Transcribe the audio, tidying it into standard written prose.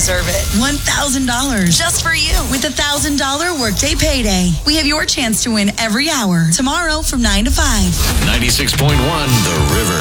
deserve it. $1,000 just for you with $1,000 Workday Payday. We have your chance to win every hour tomorrow from 9 to 5. 96.1 The River.